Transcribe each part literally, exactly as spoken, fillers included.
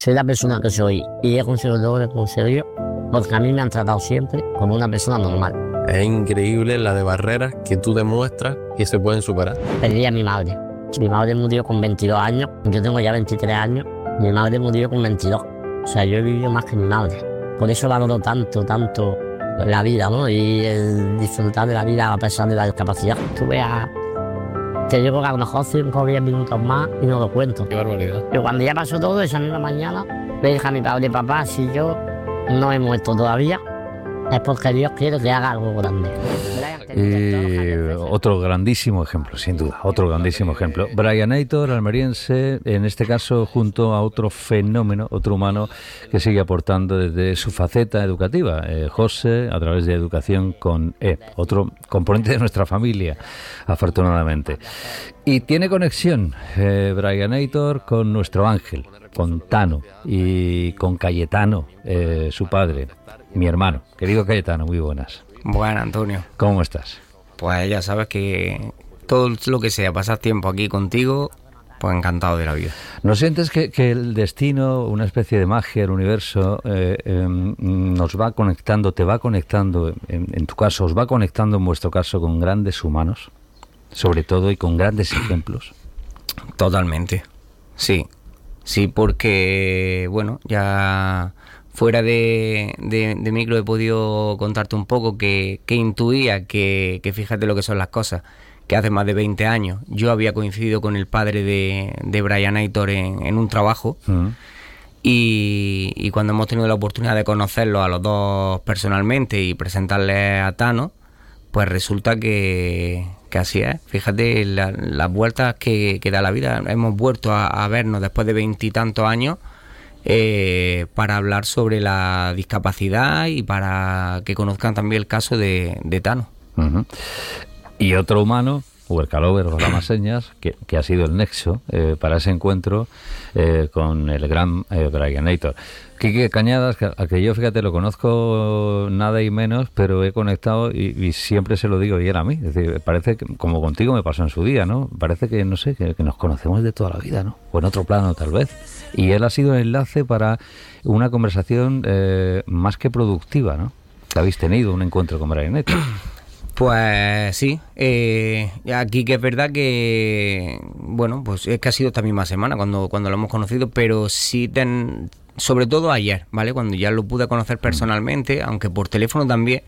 soy la persona que soy y he conseguido todo lo que he conseguido porque a mí me han tratado siempre como una persona normal. Es increíble la de barreras que tú demuestras que se pueden superar. Perdí a mi madre. Mi madre murió con veintidós años, yo tengo ya veintitrés años, mi madre murió con veintidós. O sea, yo he vivido más que mi madre. Por eso valoro tanto, tanto la vida, ¿no? Y el disfrutar de la vida a pesar de la discapacidad. Tuve a... Te llevo a lo mejor cinco o diez minutos más y no lo cuento. Qué barbaridad. Pero cuando ya pasó todo, esa misma mañana, le dije a mi padre, papá, si yo no he muerto todavía, es porque Dios quiere que haga algo grande. Y otro grandísimo ejemplo, sin duda, otro grandísimo ejemplo. Brian Aitor, almeriense, en este caso junto a otro fenómeno, otro humano que sigue aportando desde su faceta educativa, eh, José, a través de Educación con E, otro componente de nuestra familia, afortunadamente. Y tiene conexión eh, Brian Aitor con nuestro ángel, con Tano y con Cayetano, eh, su padre, mi hermano. Querido Cayetano, muy buenas. Bueno, Antonio. ¿Cómo estás? Pues ya sabes que todo lo que sea pasar tiempo aquí contigo, pues encantado de la vida. ¿No sientes que, que el destino, una especie de magia, el universo, eh, eh, nos va conectando, te va conectando, en, en tu caso, os va conectando en vuestro caso con grandes humanos, sobre todo, y con grandes ejemplos? Totalmente, sí. Sí, porque, bueno, ya... Fuera de, de, de micro he podido contarte un poco que, que intuía que, que fíjate lo que son las cosas, que hace más de veinte años yo había coincidido con el padre de, de Brian Aitor en, en un trabajo uh-huh. y, y cuando hemos tenido la oportunidad de conocerlos a los dos personalmente y presentarles a Tano, pues resulta que, que así es. Fíjate la, las vueltas que, que da la vida. Hemos vuelto a, a vernos después de veintitantos años Eh, para hablar sobre la discapacidad y para que conozcan también el caso de, de Tano. Uh-huh. Y otro humano, Huercalover, o Ramaseñas, que, que ha sido el nexo eh, para ese encuentro eh, con el gran eh, Brian Aitor. Quique Cañadas, que, a que yo, fíjate, lo conozco nada y menos, pero he conectado y, y siempre se lo digo y era a mí. Es decir, parece que, como contigo me pasó en su día, ¿no? Parece que, no sé, que, que nos conocemos de toda la vida, ¿no? O en otro plano, tal vez. Y él ha sido el enlace para una conversación eh, más que productiva, ¿no? Que habéis tenido un encuentro con Brian Aitor. Pues sí, eh, aquí que es verdad que, bueno, pues es que ha sido esta misma semana cuando, cuando lo hemos conocido, pero sí, ten, sobre todo ayer, ¿vale? Cuando ya lo pude conocer personalmente, aunque por teléfono también,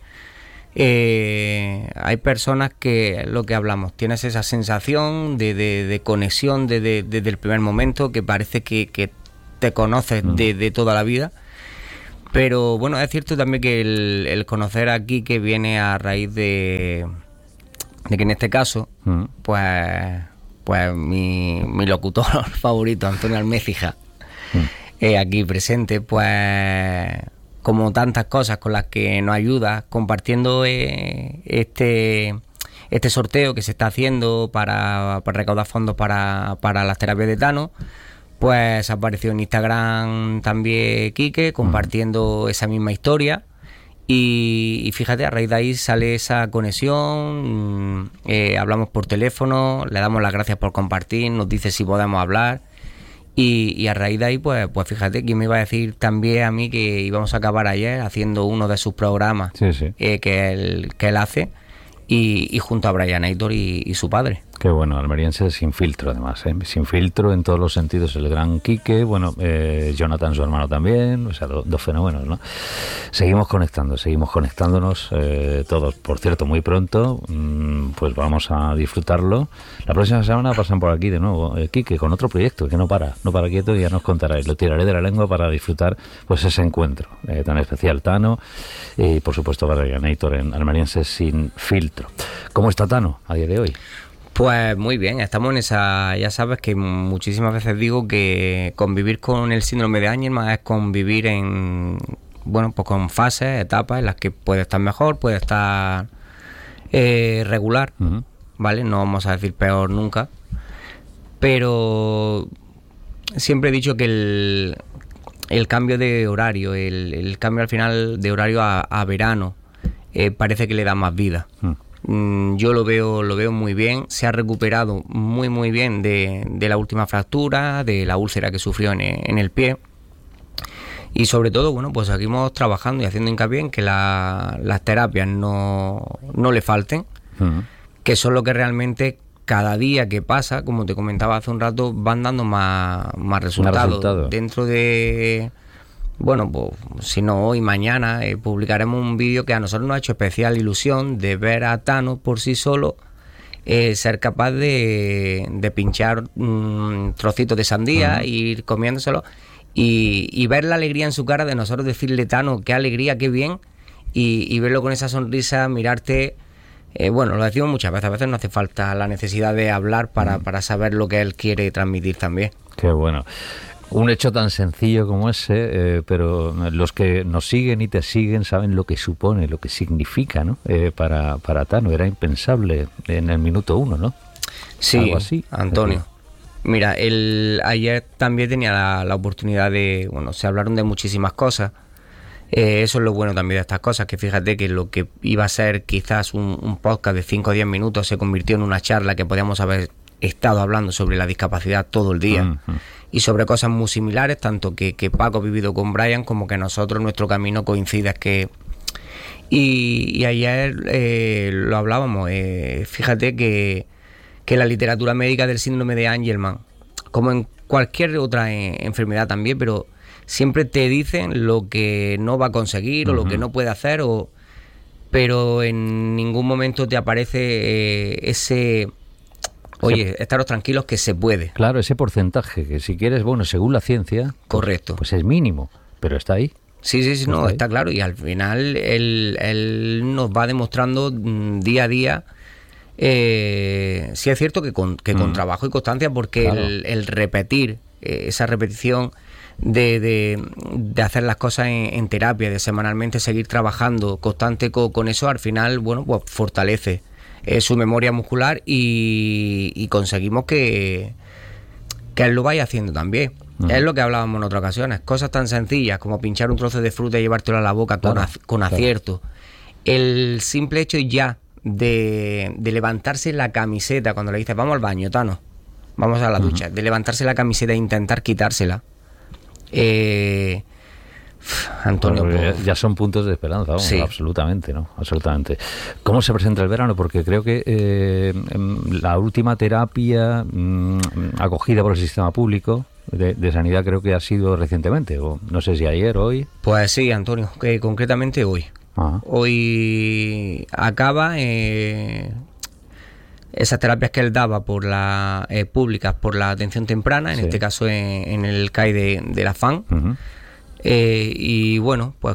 eh, hay personas que, lo que hablamos, tienes esa sensación de, de, de conexión desde de, de el primer momento, que parece que, que te conoces de, de toda la vida. Pero bueno, es cierto también que el, el conocer aquí que viene a raíz de, de que en este caso, mm. pues pues mi, mi locutor favorito, Antonio Almécija, mm. eh, aquí presente, pues como tantas cosas con las que nos ayuda, compartiendo eh, este este sorteo que se está haciendo para, para recaudar fondos para, para las terapias de Tano. Pues apareció en Instagram también Quique, compartiendo uh-huh. esa misma historia. Y, y fíjate, a raíz de ahí sale esa conexión, eh, hablamos por teléfono, le damos las gracias por compartir, nos dice si podemos hablar. Y, y a raíz de ahí, pues, pues fíjate, que me iba a decir también a mí que íbamos a acabar ayer haciendo uno de sus programas sí, sí. Eh, que, él, que él hace, y, y junto a Brian Aitor y, y su padre. Qué bueno, almeriense sin filtro además, ¿eh? Sin filtro en todos los sentidos, el gran Quique, bueno, eh, Jonathan su hermano también, o sea, do, dos fenómenos, ¿no? Seguimos conectando, seguimos conectándonos eh, todos, por cierto, muy pronto, mmm, pues vamos a disfrutarlo. La próxima semana pasan por aquí de nuevo, eh, Quique, con otro proyecto que no para, no para quieto, y ya nos contaráis, lo tiraré de la lengua para disfrutar pues ese encuentro eh, tan especial, Tano, y por supuesto Brian Aitor en almeriense sin filtro. ¿Cómo está Tano a día de hoy? Pues muy bien, estamos en esa, ya sabes que muchísimas veces digo que convivir con el síndrome de Angelman es convivir en, bueno, pues con fases, etapas en las que puede estar mejor, puede estar eh, regular, uh-huh. ¿vale? No vamos a decir peor nunca, pero siempre he dicho que el, el cambio de horario, el, el cambio al final de horario a, a verano, eh, parece que le da más vida. Uh-huh. Yo lo veo lo veo muy bien, se ha recuperado muy muy bien de, de la última fractura, de la úlcera que sufrió en, en el pie, Y sobre todo, bueno, pues seguimos trabajando y haciendo hincapié en que la, las terapias no, no le falten, uh-huh. que son lo que realmente cada día que pasa, como te comentaba hace un rato, van dando más, más resultados. Resultado. Dentro de, bueno, pues si no hoy, mañana, eh, publicaremos un vídeo que a nosotros nos ha hecho especial ilusión de ver a Tano por sí solo, eh, ser capaz de, de pinchar un trocito de sandía, uh-huh. ir comiéndoselo, y, y ver la alegría en su cara de nosotros decirle, Tano, qué alegría, qué bien, y, y verlo con esa sonrisa, mirarte. Eh, bueno, lo decimos muchas veces, a veces no hace falta la necesidad de hablar para, mm. para saber lo que él quiere transmitir también. Qué bueno. Un hecho tan sencillo como ese, eh, pero los que nos siguen y te siguen saben lo que supone, lo que significa, ¿no? Eh, para, para Tano, era impensable en el minuto uno, ¿no? Sí, algo así, Antonio. Mira, el, ayer también tenía la, la oportunidad de, bueno, se hablaron de muchísimas cosas. Eh, eso es lo bueno también de estas cosas, que fíjate que lo que iba a ser quizás un, un podcast de cinco o diez minutos se convirtió en una charla que podíamos haber estado hablando sobre la discapacidad todo el día, uh-huh. y sobre cosas muy similares, tanto que, que Paco ha vivido con Brian como que nosotros, nuestro camino coincide. Es que y, y ayer eh, lo hablábamos, eh, fíjate que, que la literatura médica del síndrome de Angelman, como en cualquier otra eh, enfermedad también, pero siempre te dicen lo que no va a conseguir, uh-huh. o lo que no puede hacer, o pero en ningún momento te aparece eh, ese, oye, se... estaros tranquilos que se puede. Claro, ese porcentaje, que si quieres, bueno, según la ciencia, correcto, pues, pues es mínimo, pero está ahí. Sí, sí, sí, no, está, está claro, y al final él, él nos va demostrando día a día. Eh, sí es cierto que con, que con mm. trabajo y constancia, porque claro. el, el repetir, eh, esa repetición de, de, de hacer las cosas en, en terapia, de semanalmente seguir trabajando constante con, con eso, al final, bueno, pues fortalece eh, su memoria muscular y, y conseguimos que, que él lo vaya haciendo también. Uh-huh. Es lo que hablábamos en otras ocasiones, cosas tan sencillas como pinchar un trozo de fruta y llevártelo a la boca claro, con, ac- con acierto. Claro. El simple hecho ya de, de levantarse la camiseta cuando le dices vamos al baño, Tano, vamos a la uh-huh. ducha, de levantarse la camiseta e intentar quitársela. Eh, Antonio, bueno, pues, ya son puntos de esperanza, vamos, sí. absolutamente, ¿no? Absolutamente. ¿Cómo se presenta el verano? Porque creo que eh, la última terapia mmm, acogida por el sistema público de, de sanidad creo que ha sido recientemente, o no sé si ayer o hoy. Pues sí, Antonio, que concretamente hoy. Ajá. Hoy acaba eh, esas terapias que él daba por la eh, públicas por la atención temprana, en sí. este caso en, en el C A I de, de la F A N. Uh-huh. Eh, y bueno, pues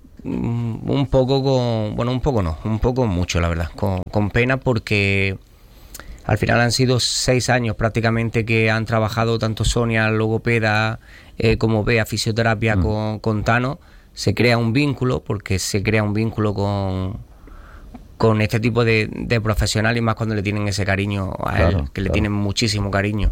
un poco con, bueno, un poco no, un poco mucho, la verdad, con, con pena, porque al final han sido seis años prácticamente que han trabajado tanto Sonia, logopeda, eh, como Bea, fisioterapia, uh-huh. con, con Tano. Se crea un vínculo, porque se crea un vínculo con, con este tipo de, de profesionales, y más cuando le tienen ese cariño a claro, él, que claro. le tienen muchísimo cariño.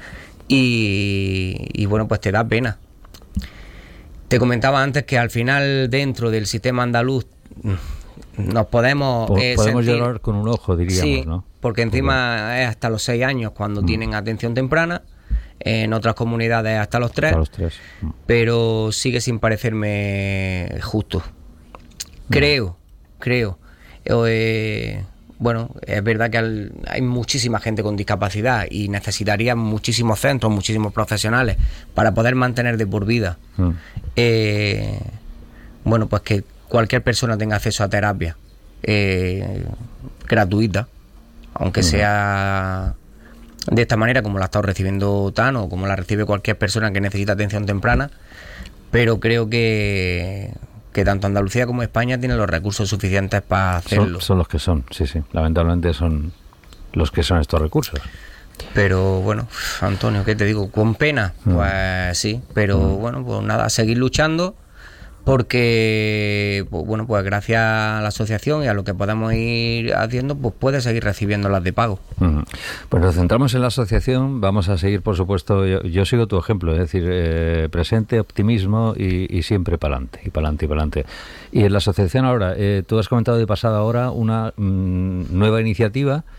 Y, y bueno, pues te da pena. Te comentaba antes que al final dentro del sistema andaluz nos podemos eh, podemos sentir, llorar con un ojo, diríamos, sí, ¿no? Porque encima porque... es hasta los seis años cuando mm. tienen atención temprana. En otras comunidades hasta los tres, hasta los tres. Mm. Pero sigue sin parecerme justo. Creo, mm. creo. Eh, bueno, es verdad que al, hay muchísima gente con discapacidad y necesitaría muchísimos centros, muchísimos profesionales para poder mantener de por vida. Mm. Eh, bueno, pues que cualquier persona tenga acceso a terapia eh, gratuita, aunque mm. sea de esta manera como la ha estado recibiendo Tano, o como la recibe cualquier persona que necesita atención temprana. Pero creo que, que tanto Andalucía como España tienen los recursos suficientes para hacerlo. Son, son los que son, sí, sí. Lamentablemente son los que son estos recursos. Pero bueno, Antonio, ¿qué te digo? ¿Con pena? Mm. Pues sí, pero mm. bueno, pues nada, seguir luchando, porque pues, bueno, pues gracias a la asociación y a lo que podamos ir haciendo, pues puede seguir recibiendo las de pago. Mm. Pues nos centramos en la asociación, vamos a seguir, por supuesto, yo, yo sigo tu ejemplo, es decir, eh, presente, optimismo y, y siempre para adelante, y para adelante, y para adelante. Y en la asociación ahora, eh, tú has comentado de pasada ahora una mm, nueva iniciativa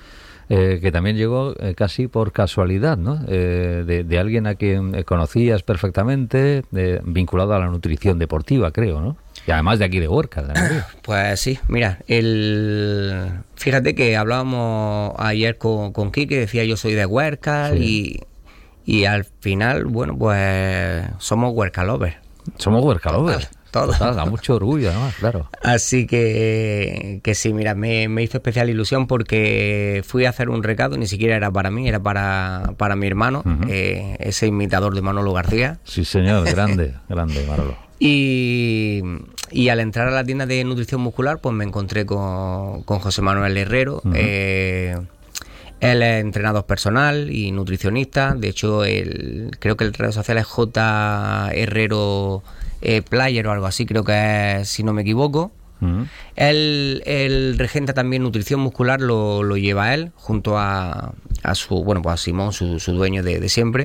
eh, que también llegó eh, casi por casualidad, ¿no? Eh, de, de alguien a quien conocías perfectamente, eh, vinculado a la nutrición deportiva, creo, ¿no? Y además de aquí de Huércal, de Almería. Pues sí, mira, el fíjate que hablábamos ayer con, con Quique, decía yo soy de Huércal, sí. y, y al final, bueno, pues somos Huércalovers. Somos Huércalovers. Todo. Total, da mucho orgullo, además, claro. Así que, que sí, mira, me, me hizo especial ilusión porque fui a hacer un recado, ni siquiera era para mí, era para, para mi hermano, uh-huh. eh, ese imitador de Manolo García. Sí, señor, grande, grande, Manolo. Y, y al entrar a la tienda de nutrición muscular, pues me encontré con, con José Manuel Herrero. Uh-huh. eh, él es entrenador personal y nutricionista. De hecho, él, creo que en redes sociales es J. Herrero eh, Player o algo así, creo que es, si no me equivoco. Uh-huh. Él, él regenta también nutrición muscular, lo, lo lleva él, junto a, a su, bueno, pues a Simón, su, su dueño de, de siempre.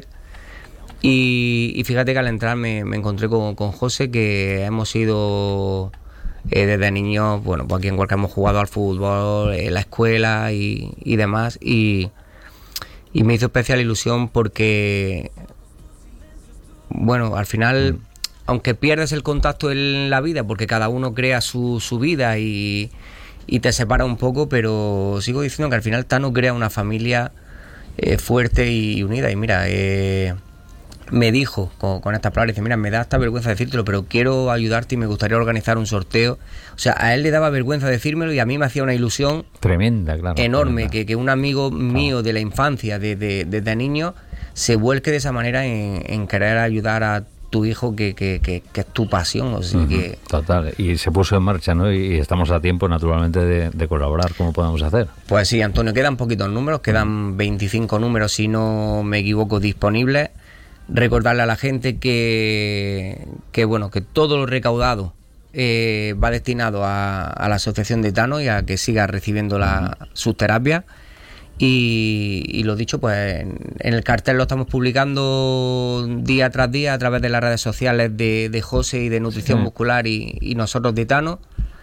Y, y fíjate que al entrar me, me encontré con, con José, que hemos ido eh, desde niños, bueno, pues aquí en Huércal hemos jugado al fútbol, en la escuela y, y demás, y, y me hizo especial ilusión porque, bueno, al final, mm. aunque pierdes el contacto en la vida, porque cada uno crea su, su vida y, y te separa un poco, pero sigo diciendo que al final Tano crea una familia eh, fuerte y unida, y mira, eh, me dijo con, con estas palabras, dice, mira, me da esta vergüenza decírtelo, pero quiero ayudarte y me gustaría organizar un sorteo. O sea, a él le daba vergüenza decírmelo y a mí me hacía una ilusión tremenda, claro, enorme, tremenda. Que, que un amigo claro. mío de la infancia, desde de, de, de niño, se vuelque de esa manera en, en querer ayudar a tu hijo, que, que, que, que es tu pasión. Así uh-huh. que... Total, y se puso en marcha, ¿no? Y estamos a tiempo, naturalmente, de, de colaborar. ¿Cómo podemos hacer? Pues sí, Antonio, quedan poquitos números, quedan veinticinco números, si no me equivoco, disponibles. Recordarle a la gente que, que bueno, que todo lo recaudado eh, va destinado a, a la asociación de Tano y a que siga recibiendo la, sus terapias. Y, y lo dicho, pues en, en el cartel lo estamos publicando día tras día a través de las redes sociales de, de José y de Nutrición sí. Muscular y, y nosotros de Tano.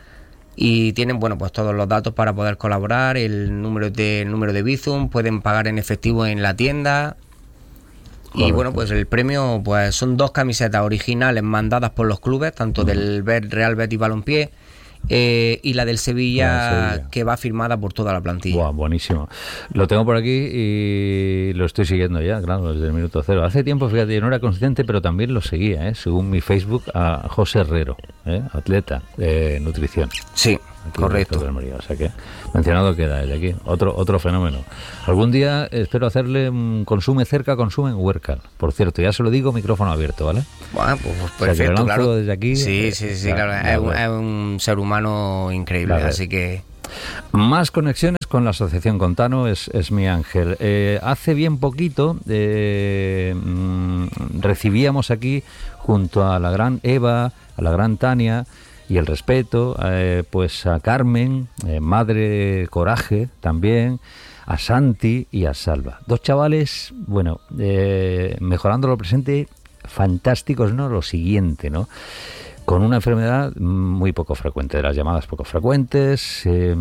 Y tienen, bueno, pues todos los datos para poder colaborar, el número de, el número de Bizum, pueden pagar en efectivo en la tienda. Correcto. Y bueno, pues el premio pues son dos camisetas originales mandadas por los clubes, tanto uh-huh. del Real Betis Balompié eh, y la del Sevilla, Sevilla, que va firmada por toda la plantilla. Buah, buenísimo. Lo tengo por aquí y lo estoy siguiendo ya, claro, desde el minuto cero. Hace tiempo, fíjate, yo no era consciente, pero también lo seguía, ¿eh? Según mi Facebook, a José Herrero, ¿eh? Atleta de nutrición. Sí. Aquí correcto. De Almería, o sea que mencionado queda el aquí. Otro otro fenómeno. Algún día espero hacerle un consume cerca, consume en Huércal. Por cierto, ya se lo digo, micrófono abierto, ¿vale? Bueno, pues, pues perfecto, o sea, claro. Desde aquí, sí, eh, sí, sí, claro. claro. Es, un, es un ser humano increíble, claro. Así que... Más conexiones con la asociación Contano es, es mi ángel. Eh, hace bien poquito eh, mmm, recibíamos aquí, junto a la gran Eva, a la gran Tania y el respeto, eh, pues a Carmen, eh, Madre Coraje también, a Santi y a Salva. Dos chavales, bueno, eh, mejorando lo presente, fantásticos, ¿no? Lo siguiente, ¿no? Con una enfermedad muy poco frecuente, de las llamadas poco frecuentes, eh,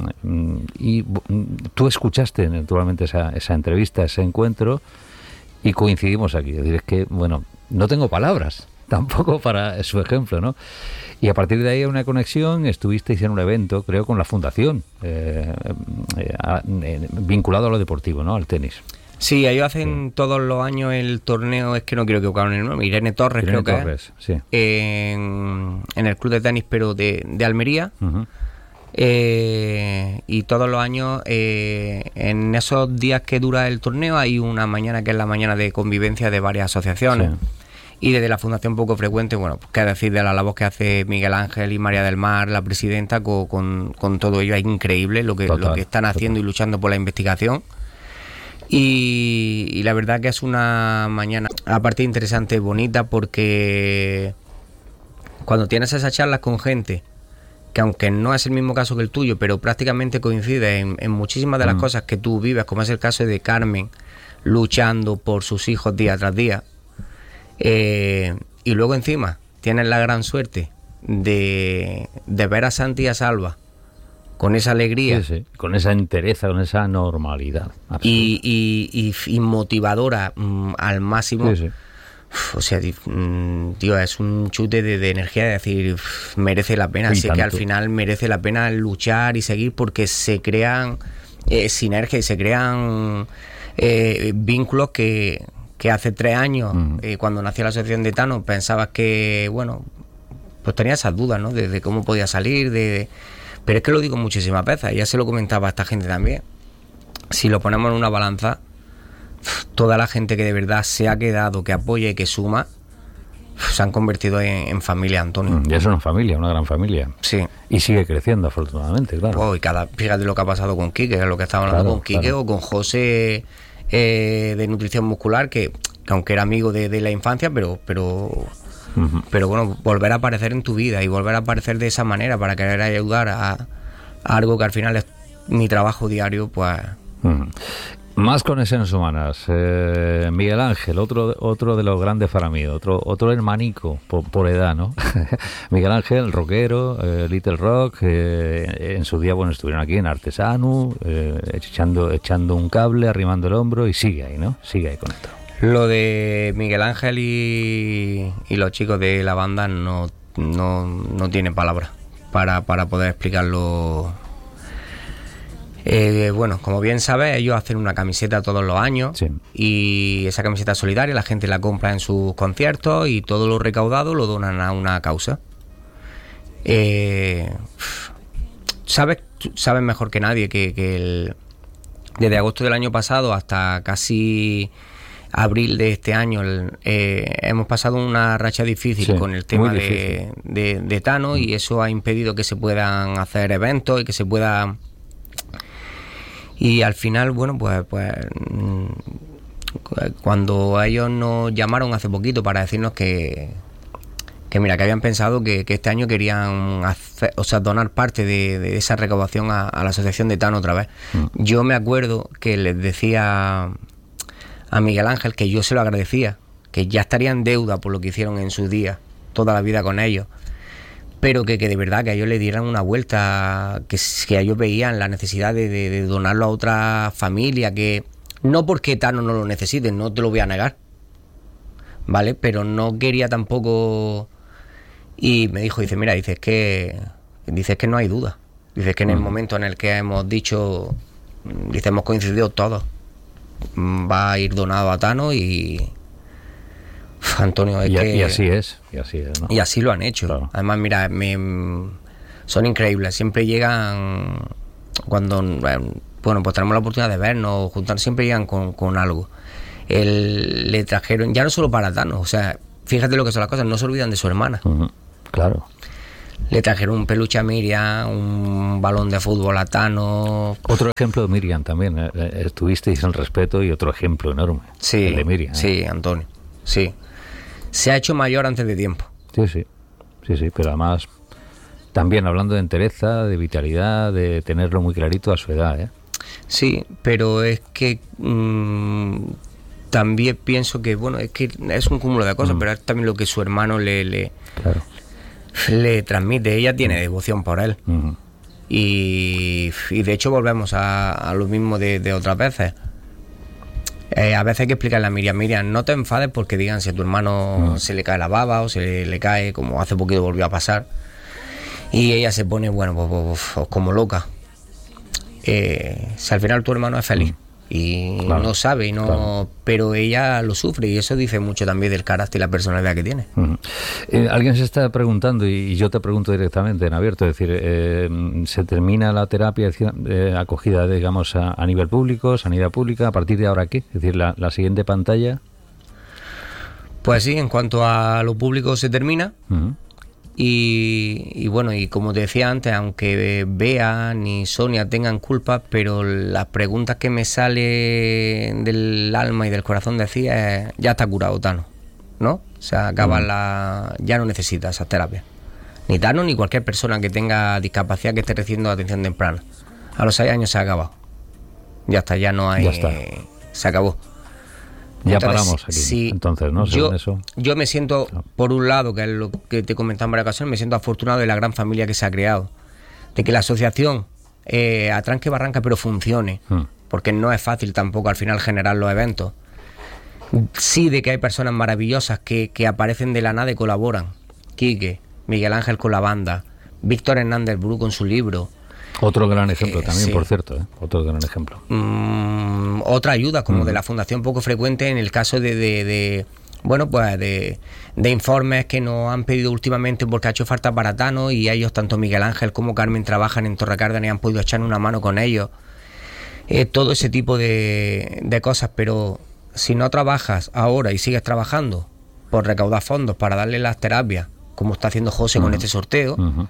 y tú escuchaste naturalmente esa, esa entrevista, ese encuentro, y coincidimos aquí. Es decir, es que, bueno, no tengo palabras tampoco para su ejemplo, ¿no? Y a partir de ahí una conexión, estuvisteis en un evento, creo, con la fundación, eh, eh, eh, vinculado a lo deportivo, ¿no? Al tenis. Sí, ellos hacen sí. todos los años el torneo, es que no quiero equivocarme en el nombre, Irene Torres Irene creo Torres, que sí. es, en, en el club de tenis, pero de, de Almería. Uh-huh. Eh, y todos los años, eh, en esos días que dura el torneo, hay una mañana que es la mañana de convivencia de varias asociaciones. Sí. Y desde la Fundación Poco Frecuente, bueno, pues qué decir de la labor que hace Miguel Ángel y María del Mar, la presidenta, con, con, con todo ello. Es increíble lo que, total, lo que están haciendo total. Y luchando por la investigación. Y, y la verdad que es una mañana, aparte interesante, bonita, porque cuando tienes esas charlas con gente, que aunque no es el mismo caso que el tuyo, pero prácticamente coincide en, en muchísimas de las mm. cosas que tú vives, como es el caso de Carmen, luchando por sus hijos día tras día, eh, y luego encima tienes la gran suerte de, de ver a Santi y a Salva con esa alegría. Sí, sí. Con esa entereza, con esa normalidad. Y, y, y, y motivadora mm, al máximo. Sí, sí. Uf, o sea, tío, es un chute de, de energía, de decir, uf, merece la pena. Y Así tanto. que al final merece la pena luchar y seguir porque se crean eh, sinergias y se crean eh, vínculos que, que hace tres años, uh-huh. eh, cuando nació la asociación de Thanos, pensabas que, bueno, pues tenía esas dudas, ¿no? De, de cómo podía salir, de, de... pero es que lo digo muchísimas veces, ya se lo comentaba a esta gente también. Si lo ponemos en una balanza, toda la gente que de verdad se ha quedado, que apoya y que suma, se han convertido en, en familia, Antonio. Ya es una familia, una gran familia. Sí. Y sigue creciendo, afortunadamente, claro. Oh, y cada, fíjate lo que ha pasado con Quique, que es lo que estaba hablando, claro, con Quique, claro. O con José eh, de nutrición muscular, que, que aunque era amigo de, de la infancia, pero pero uh-huh. pero bueno, volver a aparecer en tu vida y volver a aparecer de esa manera para querer ayudar a, a algo que al final es mi trabajo diario, pues... Uh-huh. Más conexiones humanas. Eh, Miguel Ángel, otro otro de los grandes para mí, otro otro hermanico por, por edad, ¿no? Miguel Ángel, rockero, eh, Little Rock, eh, en su día, bueno, estuvieron aquí en Artesano, eh, echando echando un cable, arrimando el hombro y sigue ahí, ¿no? Sigue ahí conectado. Lo de Miguel Ángel y, y los chicos de la banda no, no, no tiene palabras para, para poder explicarlo. Eh, bueno, como bien sabes, ellos hacen una camiseta todos los años, sí. Y esa camiseta solidaria la gente la compra en sus conciertos y todo lo recaudado lo donan a una causa. Eh, sabes, sabes mejor que nadie que, que el, desde agosto del año pasado hasta casi abril de este año el, eh, hemos pasado una racha difícil, sí, con el tema de, de, de Thanos, mm. y eso ha impedido que se puedan hacer eventos y que se pueda... Y al final, bueno, pues, pues cuando ellos nos llamaron hace poquito para decirnos que, que mira, que habían pensado que, que este año querían hacer, o sea, donar parte de, de esa recaudación a, a la asociación de Thanos otra vez. Mm. Yo me acuerdo que les decía a Miguel Ángel que yo se lo agradecía, que ya estaría en deuda por lo que hicieron en su día, toda la vida con ellos, pero que, que de verdad que a ellos le dieran una vuelta, que, que ellos veían la necesidad de, de, de donarlo a otra familia, que no porque Thanos no lo necesite, no te lo voy a negar, ¿vale? Pero no quería tampoco... Y me dijo, dice, mira, dices que dices que no hay duda, dices que en el momento en el que hemos dicho, dice, hemos coincidido todos, va a ir donado a Thanos y... Antonio, es y, que... y así es, y así es, ¿no? Y así lo han hecho. Claro. Además, mira, me, son increíbles. Siempre llegan cuando, bueno, pues tenemos la oportunidad de vernos, juntar, siempre llegan con, con algo. El, le trajeron, ya no solo para Thanos, o sea, fíjate lo que son las cosas, no se olvidan de su hermana. Uh-huh. Claro. Le trajeron un peluche a Miriam, un balón de fútbol a Thanos. Otro ejemplo de Miriam también, eh, estuvisteis en Respeto y otro ejemplo enorme. Sí, el de Miriam. Sí, ¿eh? Antonio, sí. Se ha hecho mayor antes de tiempo. Sí, sí, sí, sí, pero además también hablando de entereza, de vitalidad, de tenerlo muy clarito a su edad, ¿eh? Sí, pero es que mmm, también pienso que, bueno, es que es un cúmulo de cosas, mm. pero es también lo que su hermano le le, claro. le transmite. Ella tiene mm. devoción por él. Mm. Y, y de hecho volvemos a, a lo mismo de, de otras veces. Eh, a veces hay que explicarle a Miriam, Miriam, no te enfades porque digan si a tu hermano no. se le cae la baba o se le, le cae, como hace poquito volvió a pasar, y ella se pone, bueno, pues, pues, pues como loca. Eh, si al final tu hermano es feliz y claro, no sabe, y no, claro. pero ella lo sufre, y eso dice mucho también del carácter y la personalidad que tiene. Uh-huh. Eh, alguien se está preguntando, y yo te pregunto directamente en abierto, es decir, eh, ¿se termina la terapia eh, acogida, digamos, a, a nivel público, sanidad pública? ¿A partir de ahora qué? Es decir, la, la siguiente pantalla. Pues sí, en cuanto a lo público se termina. Uh-huh. Y, y bueno, y como te decía antes, aunque Bea ni Sonia tengan culpa, pero las preguntas que me salen del alma y del corazón decía es, ya está curado Thanos, ¿no? O sea, acaba mm. la... ya no necesita esas terapias. Ni Thanos ni cualquier persona que tenga discapacidad que esté recibiendo atención temprana. A los seis años se ha acabado. Ya está, ya no hay... Ya está. Se acabó. Ya entonces, paramos aquí, sí, entonces, ¿no? Yo, eso. yo me siento, por un lado, que es lo que te comentaba en varias ocasiones, me siento afortunado de la gran familia que se ha creado, de que la asociación eh, a tranque barranca, pero funcione. Mm. Porque no es fácil tampoco al final generar los eventos. Sí, de que hay personas maravillosas que, que aparecen de la nada y colaboran. Quique, Miguel Ángel con la banda, Víctor Hernández Bru con su libro. Otro gran ejemplo eh, también, sí. por cierto, ¿eh? Otro gran ejemplo. Mm, otra ayuda, como mm. de la Fundación Poco Frecuente, en el caso de, de, de bueno, pues de, de informes que nos han pedido últimamente porque ha hecho falta baratano, y ellos, tanto Miguel Ángel como Carmen, trabajan en Torrecárdenas y han podido echar una mano con ellos. Eh, todo ese tipo de, de cosas, pero si no trabajas ahora y sigues trabajando por recaudar fondos para darle las terapias, como está haciendo José uh-huh. con este sorteo, uh-huh.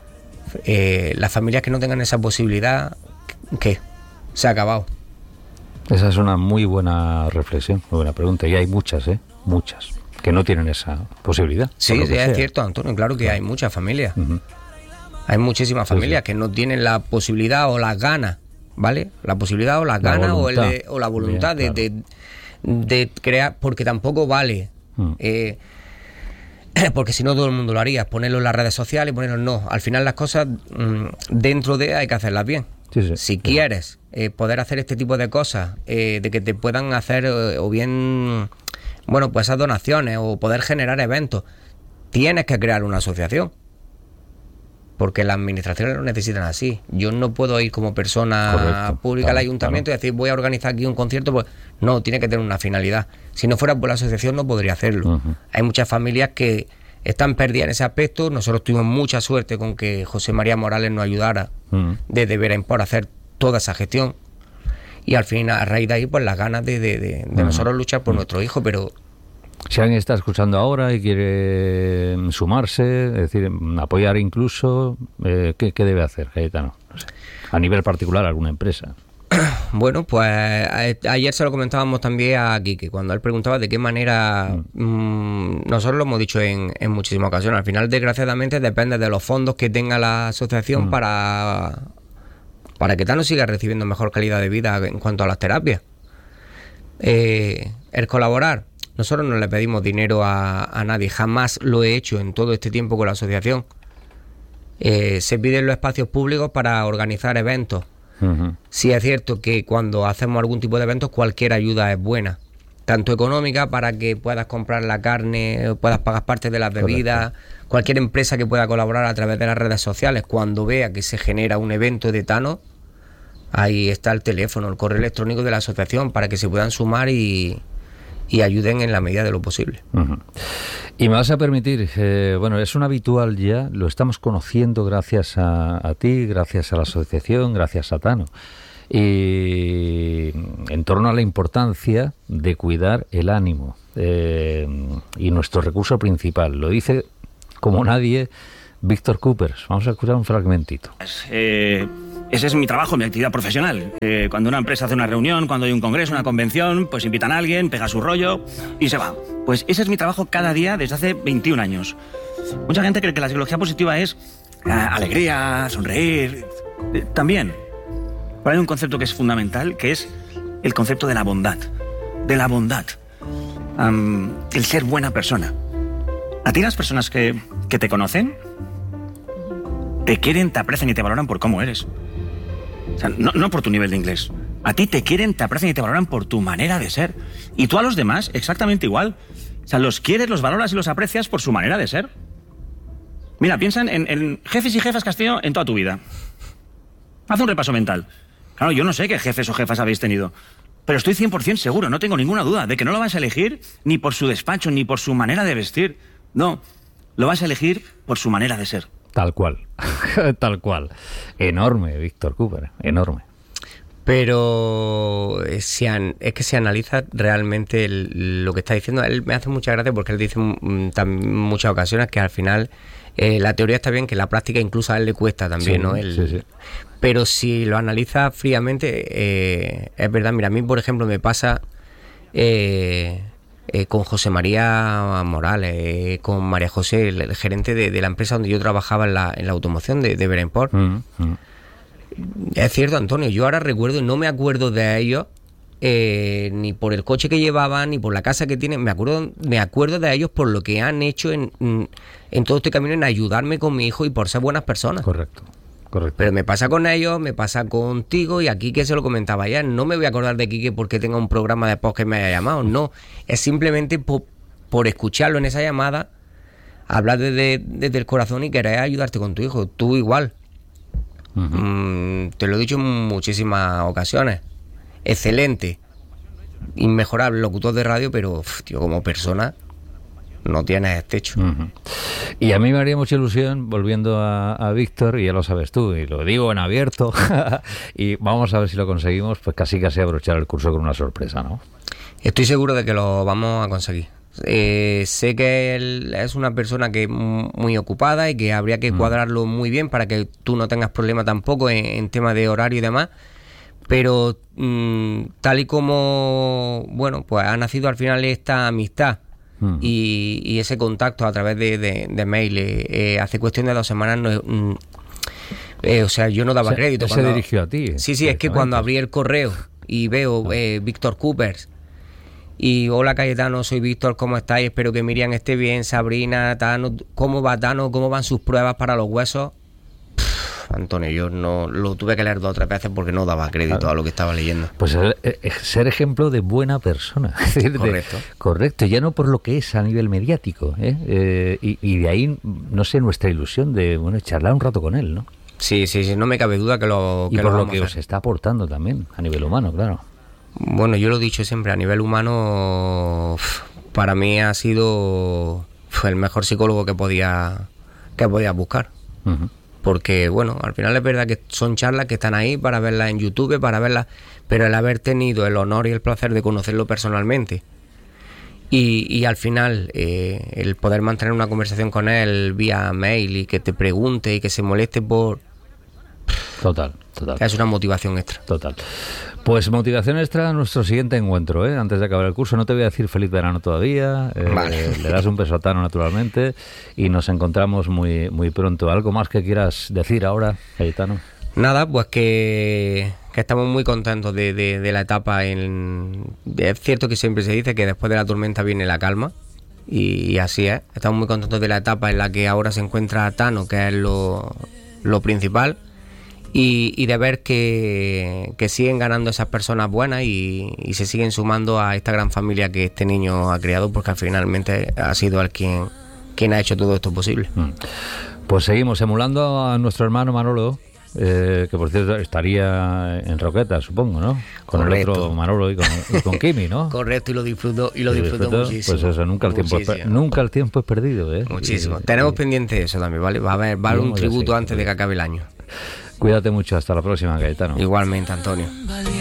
eh, las familias que no tengan esa posibilidad, ¿qué? Se ha acabado. Esa es una muy buena reflexión, muy buena pregunta, y hay muchas, ¿eh? Muchas, que no tienen esa posibilidad. Sí, sí es cierto, Antonio, claro que claro. hay muchas familias. Uh-huh. Hay muchísimas familias sí, sí. que no tienen la posibilidad o las ganas, ¿vale? La posibilidad o las la ganas o, el de, o la voluntad Bien, de, claro. de, de crear, porque tampoco vale, mm. eh, porque si no todo el mundo lo haría, ponerlo en las redes sociales, ponerlo no. Al final las cosas mmm, dentro de hay que hacerlas bien. Sí, sí, si sí. quieres eh, poder hacer este tipo de cosas, eh, de que te puedan hacer eh, o bien, bueno, pues esas donaciones o poder generar eventos, tienes que crear una asociación. Porque las administraciones lo necesitan así. Yo no puedo ir como persona Correcto, pública claro, al ayuntamiento claro. y decir voy a organizar aquí un concierto. Pues no, tiene que tener una finalidad. Si no fuera por la asociación no podría hacerlo. Uh-huh. Hay muchas familias que están perdidas en ese aspecto. Nosotros tuvimos mucha suerte con que José María Morales nos ayudara uh-huh. desde Veraimport a hacer toda esa gestión. Y al fin, a raíz de ahí, pues las ganas de, de, de, de uh-huh. nosotros luchar por uh-huh. nuestro hijo, pero... Si alguien está escuchando ahora y quiere sumarse, es decir, apoyar incluso, eh, ¿qué, ¿qué debe hacer, Cayetano? No sé. A nivel particular, alguna empresa. Bueno, pues a, ayer se lo comentábamos también a Quique, cuando él preguntaba de qué manera, mm. mmm, nosotros lo hemos dicho en, en muchísimas ocasiones, al final desgraciadamente depende de los fondos que tenga la asociación mm. para, para que Tano siga recibiendo mejor calidad de vida en cuanto a las terapias. Eh, el colaborar. Nosotros no le pedimos dinero a, a nadie, jamás lo he hecho en todo este tiempo con la asociación. Eh, se piden los espacios públicos para organizar eventos. Uh-huh. Sí es cierto que cuando hacemos algún tipo de eventos cualquier ayuda es buena, tanto económica para que puedas comprar la carne, puedas pagar parte de las bebidas. Correcto. Cualquier empresa que pueda colaborar a través de las redes sociales, cuando vea que se genera un evento de Tano, ahí está el teléfono, el correo electrónico de la asociación para que se puedan sumar y... y ayuden en la medida de lo posible. Uh-huh. Y me vas a permitir, eh, bueno, es un habitual ya, lo estamos conociendo gracias a, a ti, gracias a la asociación, gracias a Tano, y en torno a la importancia de cuidar el ánimo eh, y nuestro recurso principal. Lo dice como nadie Víctor Coopers. Vamos a escuchar un fragmentito. Eh... Ese es mi trabajo, mi actividad profesional. Eh, cuando una empresa hace una reunión, cuando hay un congreso, una convención, pues invitan a alguien, pega su rollo y se va. Pues ese es mi trabajo cada día desde hace veintiún años. Mucha gente cree que la psicología positiva es eh, alegría, sonreír. Eh, también. Pero hay un concepto que es fundamental, que es el concepto de la bondad. De la bondad. Um, el ser buena persona. ¿A ti las personas que, que te conocen te quieren, te aprecian y te valoran por cómo eres? O sea, no, no por tu nivel de inglés. A ti te quieren, te aprecian y te valoran por tu manera de ser. Y tú a los demás exactamente igual. O sea, los quieres, los valoras y los aprecias por su manera de ser. Mira, piensa en, en jefes y jefas que has tenido en toda tu vida. Haz un repaso mental. Claro, yo no sé qué jefes o jefas habéis tenido, pero estoy cien por ciento seguro, no tengo ninguna duda, de que no lo vas a elegir ni por su despacho, ni por su manera de vestir. No, lo vas a elegir por su manera de ser. Tal cual, tal cual. Enorme, Víctor Cooper, enorme. Pero si an, es que se analiza realmente el, lo que está diciendo. Él me hace mucha gracia porque él dice en muchas ocasiones que al final eh, la teoría está bien, que la práctica incluso a él le cuesta también, sí, ¿no? El, sí, sí. Pero si lo analiza fríamente, eh, es verdad. Mira, a mí, por ejemplo, me pasa... Eh, Eh, con José María Morales, eh, con María José, el, el gerente de, de la empresa donde yo trabajaba en la, en la automoción de, de Veraimport. Mm, mm. Es cierto, Antonio, yo ahora recuerdo, no me acuerdo de ellos, eh, ni por el coche que llevaban, ni por la casa que tienen, me acuerdo, me acuerdo de ellos por lo que han hecho en, en todo este camino, en ayudarme con mi hijo y por ser buenas personas. Correcto. Correcto. Correcto. Pero me pasa con ellos, me pasa contigo, y aquí que se lo comentaba ayer, no me voy a acordar de Quique porque tenga un programa de podcast que me haya llamado, no, es simplemente por, por escucharlo en esa llamada, hablar desde, desde el corazón y querer ayudarte con tu hijo, tú igual. Uh-huh. Mm, te lo he dicho en muchísimas ocasiones, excelente, inmejorable locutor de radio, pero tío, como persona no tienes techo. Uh-huh. Y a mí me haría mucha ilusión, volviendo a, a Víctor, y ya lo sabes tú, y lo digo en abierto, y vamos a ver si lo conseguimos, pues casi casi abrochar el curso con una sorpresa, ¿no? Estoy seguro de que lo vamos a conseguir. Eh, sé que él es una persona que es muy ocupada y que habría que cuadrarlo muy bien para que tú no tengas problema tampoco en, en tema de horario y demás, pero mmm, tal y como, bueno, pues ha nacido al final esta amistad. Uh-huh. Y, y ese contacto a través de, de, de mail eh, eh, hace cuestión de dos semanas no, mm, eh, o sea, yo no daba se, crédito se cuando, dirigió a ti. sí, sí, es que cuando abrí el correo y veo eh, Víctor Coopers y hola Cayetano, soy Víctor, ¿cómo estáis? Espero que Miriam esté bien, Sabrina, Tano, ¿cómo va Tano? ¿Cómo van sus pruebas para los huesos? Antonio, yo no lo tuve que leer dos o tres veces porque no daba crédito claro. a lo que estaba leyendo. Pues ser, ser ejemplo de buena persona. Correcto. De, correcto, ya no por lo que es a nivel mediático, ¿eh? Eh, y, y de ahí, no sé, nuestra ilusión de bueno charlar un rato con él, ¿no? Sí, sí, sí, no me cabe duda que lo que Y por lo, lo que os está aportando también, a nivel humano, claro. Bueno, yo lo he dicho siempre, a nivel humano, para mí ha sido fue el mejor psicólogo que podía, que podía buscar. Uh-huh. Porque, bueno, al final es verdad que son charlas que están ahí para verlas en YouTube, para verlas, pero el haber tenido el honor y el placer de conocerlo personalmente y, y al final eh, el poder mantener una conversación con él vía mail y que te pregunte y que se moleste por... Total, total. Es una motivación extra. Total. Pues motivación extra a nuestro siguiente encuentro, ¿eh? Antes de acabar el curso. No te voy a decir feliz verano todavía. Eh, vale. Le das un beso a Tano, naturalmente, y nos encontramos muy muy pronto. ¿Algo más que quieras decir ahora, Cayetano? Nada, pues que, que estamos muy contentos de, de, de la etapa. En, es cierto que siempre se dice que después de la tormenta viene la calma, y, y así es. Estamos muy contentos de la etapa en la que ahora se encuentra Tano, que es lo, lo principal. Y, y de ver que, que siguen ganando esas personas buenas y, y se siguen sumando a esta gran familia que este niño ha creado, porque finalmente ha sido él quien, quien ha hecho todo esto posible. Pues seguimos emulando a nuestro hermano Manolo, eh, que por cierto estaría en Roquetas, supongo, ¿no? Con Correcto. El otro Manolo y con, y con Kimi, ¿no? Correcto, y lo disfruto, y lo disfruto, disfruto muchísimo. Pues eso, nunca el, tiempo es, nunca el tiempo es perdido, ¿eh? Muchísimo. Y, Tenemos y, pendiente eso también, ¿vale? Va a haber, va a haber un tributo antes de que acabe el año. Cuídate mucho, hasta la próxima, Cayetano. Igualmente, Antonio.